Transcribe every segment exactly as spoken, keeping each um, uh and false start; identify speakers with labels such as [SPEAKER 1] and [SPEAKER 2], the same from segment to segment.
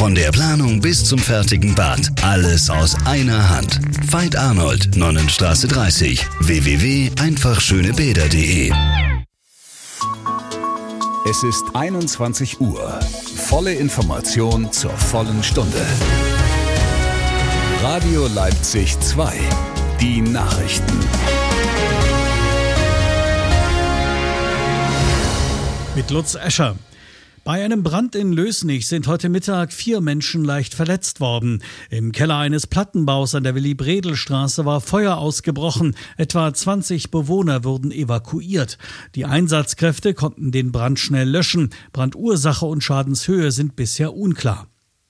[SPEAKER 1] Von der Planung bis zum fertigen Bad. Alles aus einer Hand. Veit Arnold, Nonnenstraße dreißig. w w w punkt einfach schöne bäder punkt d e.
[SPEAKER 2] Es ist einundzwanzig Uhr. Volle Information zur vollen Stunde. Radio Leipzig zwei. Die Nachrichten.
[SPEAKER 3] Mit Lutz Escher. Bei einem Brand in Lößnich sind heute Mittag vier Menschen leicht verletzt worden. Im Keller eines Plattenbaus an der Willy-Bredel-Straße war Feuer ausgebrochen. Etwa zwanzig Bewohner wurden evakuiert. Die Einsatzkräfte konnten den Brand schnell löschen. Brandursache und Schadenshöhe sind bisher unklar.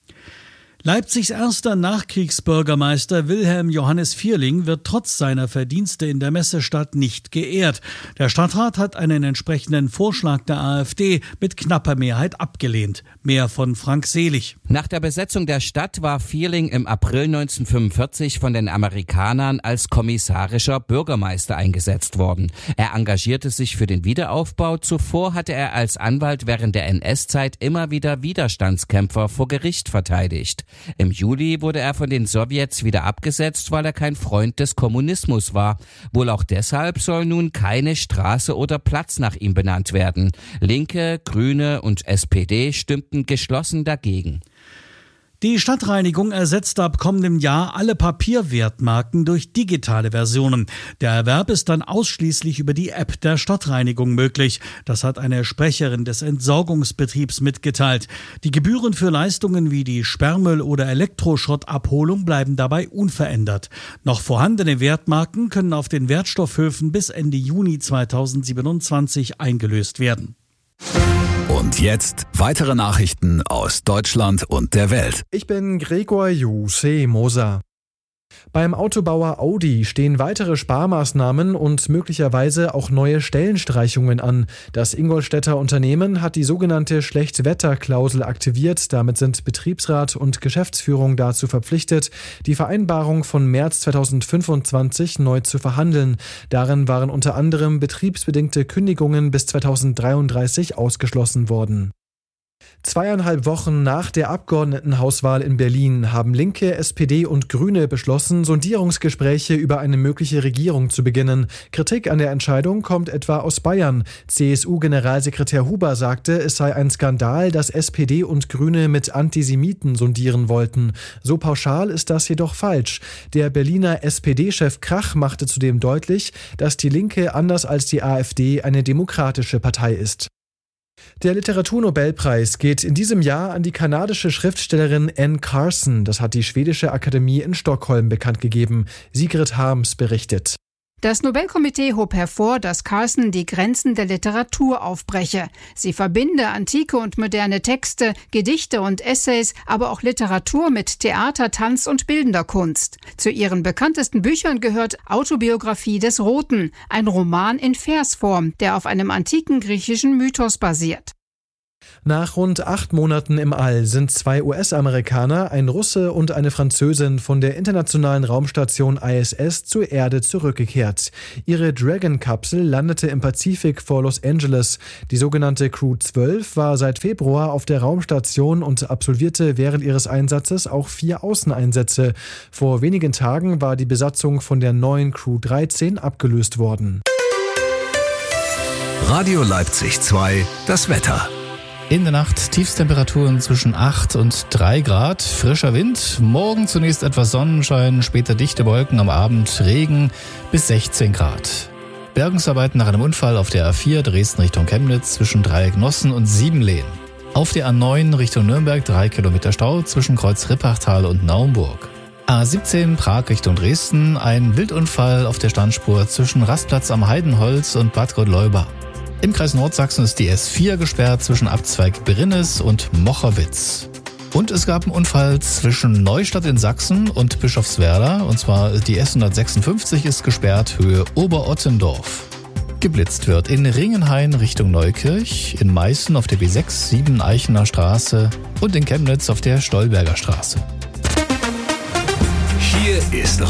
[SPEAKER 3] Leipzigs erster Nachkriegsbürgermeister Wilhelm Johannes Vierling wird trotz seiner Verdienste in der Messestadt nicht geehrt. Der Stadtrat hat einen entsprechenden Vorschlag der AfD mit knapper Mehrheit abgelehnt. Mehr von Frank Selig.
[SPEAKER 4] Nach der Besetzung der Stadt war Vierling im April neunzehnhundertfünfundvierzig von den Amerikanern als kommissarischer Bürgermeister eingesetzt worden. Er engagierte sich für den Wiederaufbau. Zuvor hatte er als Anwalt während der N S-Zeit immer wieder Widerstandskämpfer vor Gericht verteidigt. Im Juli wurde er von den Sowjets wieder abgesetzt, weil er kein Freund des Kommunismus war. Wohl auch deshalb soll nun keine Straße oder Platz nach ihm benannt werden. Linke, Grüne und S P D stimmten geschlossen dagegen.
[SPEAKER 3] Die Stadtreinigung ersetzt ab kommendem Jahr alle Papierwertmarken durch digitale Versionen. Der Erwerb ist dann ausschließlich über die App der Stadtreinigung möglich. Das hat eine Sprecherin des Entsorgungsbetriebs mitgeteilt. Die Gebühren für Leistungen wie die Sperrmüll- oder Elektroschrottabholung bleiben dabei unverändert. Noch vorhandene Wertmarken können auf den Wertstoffhöfen bis Ende Juni zweitausendsiebenundzwanzig eingelöst werden.
[SPEAKER 2] Und jetzt weitere Nachrichten aus Deutschland und der Welt.
[SPEAKER 5] Ich bin Gregor Juse Moser. Beim Autobauer Audi stehen weitere Sparmaßnahmen und möglicherweise auch neue Stellenstreichungen an. Das Ingolstädter Unternehmen hat die sogenannte Schlechtwetterklausel aktiviert. Damit sind Betriebsrat und Geschäftsführung dazu verpflichtet, die Vereinbarung von März zweitausendfünfundzwanzig neu zu verhandeln. Darin waren unter anderem betriebsbedingte Kündigungen bis zweitausenddreiunddreißig ausgeschlossen worden. Zweieinhalb Wochen nach der Abgeordnetenhauswahl in Berlin haben Linke, S P D und Grüne beschlossen, Sondierungsgespräche über eine mögliche Regierung zu beginnen. Kritik an der Entscheidung kommt etwa aus Bayern. C S U-Generalsekretär Huber sagte, es sei ein Skandal, dass S P D und Grüne mit Antisemiten sondieren wollten. So pauschal ist das jedoch falsch. Der Berliner S P D-Chef Krach machte zudem deutlich, dass die Linke anders als die AfD eine demokratische Partei ist. Der Literaturnobelpreis geht in diesem Jahr an die kanadische Schriftstellerin Anne Carson. Das hat die Schwedische Akademie in Stockholm bekannt gegeben. Sigrid Harms berichtet.
[SPEAKER 6] Das Nobelkomitee hob hervor, dass Carson die Grenzen der Literatur aufbreche. Sie verbinde antike und moderne Texte, Gedichte und Essays, aber auch Literatur mit Theater, Tanz und bildender Kunst. Zu ihren bekanntesten Büchern gehört Autobiografie des Roten, ein Roman in Versform, der auf einem antiken griechischen Mythos basiert.
[SPEAKER 5] Nach rund acht Monaten im All sind zwei U S-Amerikaner, ein Russe und eine Französin von der internationalen Raumstation I S S zur Erde zurückgekehrt. Ihre Dragon-Kapsel landete im Pazifik vor Los Angeles. Die sogenannte Crew zwölf war seit Februar auf der Raumstation und absolvierte während ihres Einsatzes auch vier Außeneinsätze. Vor wenigen Tagen war die Besatzung von der neuen Crew dreizehn abgelöst worden.
[SPEAKER 2] Radio Leipzig zwei, das Wetter.
[SPEAKER 7] In der Nacht Tiefstemperaturen zwischen acht und drei Grad, frischer Wind, morgen zunächst etwas Sonnenschein, später dichte Wolken, am Abend Regen bis sechzehn Grad. Bergungsarbeiten nach einem Unfall auf der A vier Dresden Richtung Chemnitz zwischen Dreiecknossen und Siebenlehen. Auf der A neun Richtung Nürnberg drei Kilometer Stau zwischen Kreuz Rippachtal und Naumburg. A siebzehn Prag Richtung Dresden, ein Wildunfall auf der Standspur zwischen Rastplatz am Heidenholz und Bad Gottleuba. Im Kreis Nordsachsen ist die S vier gesperrt zwischen Abzweig Berinnes und Mocherwitz. Und es gab einen Unfall zwischen Neustadt in Sachsen und Bischofswerda. Und zwar die S hundertsechsundfünfzig ist gesperrt, Höhe Oberottendorf. Geblitzt wird in Ringenhain Richtung Neukirch, in Meißen auf der B sechs sieben Eichener Straße und in Chemnitz auf der Stolberger Straße.
[SPEAKER 2] Hier ist